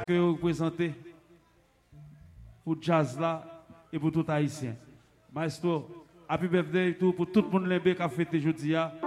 que vous représentez pour jazz là et pour tout haïtien. Maestro, happy birthday pour tout le monde qui a fêté aujourd'hui.